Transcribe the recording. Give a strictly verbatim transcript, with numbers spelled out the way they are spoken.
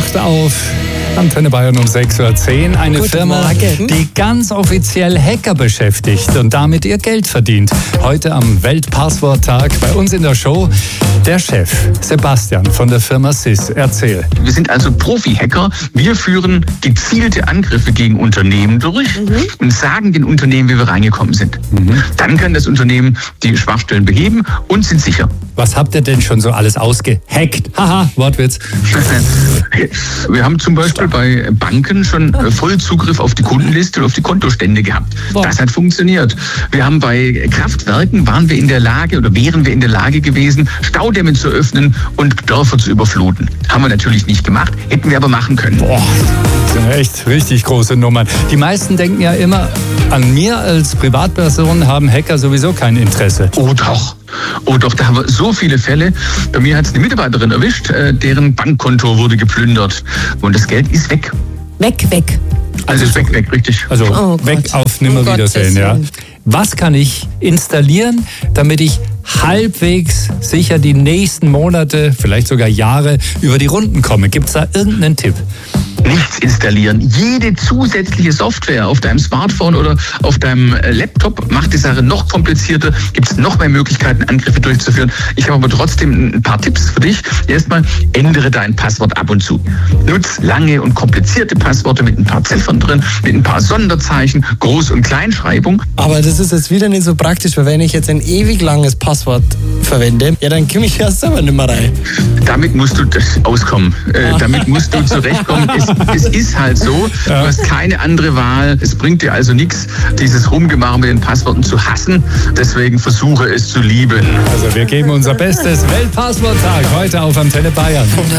wacht auf. Antenne Bayern um sechs Uhr zehn. Eine Guten Firma, Morgen. die ganz offiziell Hacker beschäftigt und damit ihr Geld verdient. Heute am Weltpassworttag bei uns in der Show der Chef Sebastian von der Firma S I S. Erzähl. Wir sind also Profi-Hacker. Wir führen gezielte Angriffe gegen Unternehmen durch mhm. und sagen den Unternehmen, wie wir reingekommen sind. Mhm. Dann kann das Unternehmen die Schwachstellen beheben und sind sicher. Was habt ihr denn schon so alles ausgehackt? Haha, Wortwitz. Wir haben zum Beispiel bei Banken schon Vollzugriff auf die Kundenliste und auf die Kontostände gehabt. Boah. Das hat funktioniert. Wir haben bei Kraftwerken, waren wir in der Lage oder wären wir in der Lage gewesen, Staudämme zu öffnen und Dörfer zu überfluten. Haben wir natürlich nicht gemacht, hätten wir aber machen können. Boah, das sind echt richtig große Nummern. Die meisten denken ja immer, an mir als Privatperson haben Hacker sowieso kein Interesse. Oh doch. Oh doch, da haben wir so viele Fälle. Bei mir hat es eine Mitarbeiterin erwischt, deren Bankkonto wurde geplündert. Und das Geld ist weg. Weg, weg. Also ist weg, weg, richtig. Also oh weg Gott. auf Nimmerwiedersehen, ja. Was kann ich installieren, damit ich halbwegs sicher die nächsten Monate, vielleicht sogar Jahre über die Runden komme? Gibt es da irgendeinen Tipp? Nichts installieren. Jede zusätzliche Software auf deinem Smartphone oder auf deinem Laptop macht die Sache noch komplizierter, gibt es noch mehr Möglichkeiten, Angriffe durchzuführen. Ich habe aber trotzdem ein paar Tipps für dich. Erstmal, ändere dein Passwort ab und zu. Nutz lange und komplizierte Passworte mit ein paar Ziffern drin, mit ein paar Sonderzeichen, Groß- und Kleinschreibung. Aber das ist jetzt wieder nicht so praktisch, weil wenn ich jetzt ein ewig langes Passwort verwende, ja, dann komme ich ja selber nicht mehr rein. Damit musst du auskommen. Äh, damit musst du zurechtkommen. Es, es ist halt so, du hast keine andere Wahl. Es bringt dir also nichts, dieses Rumgemache mit den Passworten zu hassen. Deswegen versuche es zu lieben. Also wir geben unser Bestes. Weltpassworttag heute auf Antenne Bayern.